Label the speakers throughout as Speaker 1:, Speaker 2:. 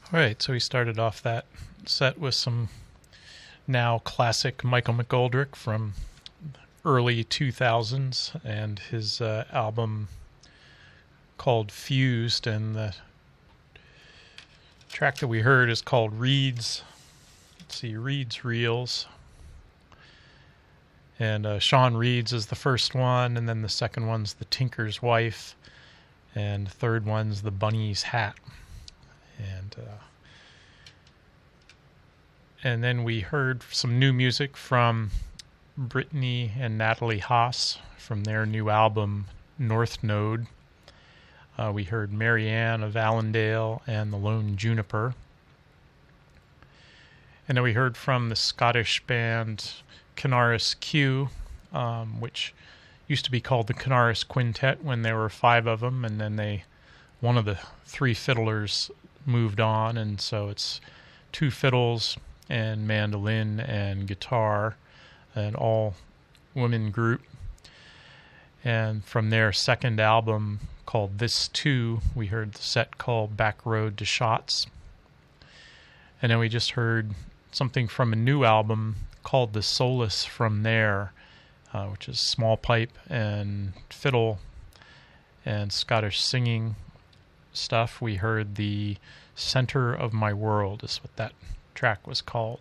Speaker 1: All right, so we started off that set with some now classic Michael McGoldrick from early 2000s and his album called Fused, and the track that we heard is called Reed's. Let's see, Reed's Reels. And Sean Reed's is the first one, and then the second one's The Tinker's Wife, and the third one's The Bunny's Hat. And then we heard some new music from Brittany and Natalie Haas from their new album, North Node. We heard Marianne of Allendale and The Lone Juniper. And then we heard from the Scottish band Canaris Q, which used to be called the Canaris Quintet when there were 5 of them, and then one of the 3 fiddlers moved on, and so it's 2 fiddles and mandolin and guitar, an all-women group. And from their second album called This Too, we heard the set called Back Road to Shots. And then we just heard something from a new album called The Solace From There, which is small pipe and fiddle and Scottish singing stuff. We heard The Center of My World is what that track was called.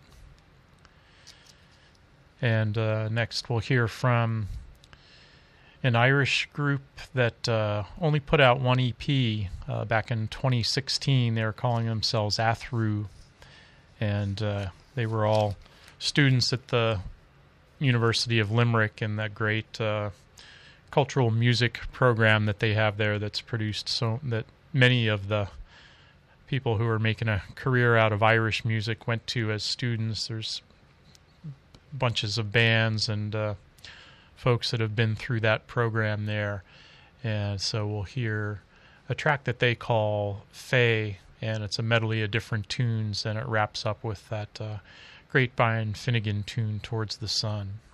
Speaker 1: And next we'll hear from an Irish group that only put out 1 EP back in 2016. They were calling themselves Athru, and they were all students at the University of Limerick in that great cultural music program that they have there that's produced so that many of the people who are making a career out of Irish music went to as students. There's bunches of bands and folks that have been through that program there. And so we'll hear a track that they call Fae, and it's a medley of different tunes, and it wraps up with that great Brian Finnegan tune, Towards the Sun.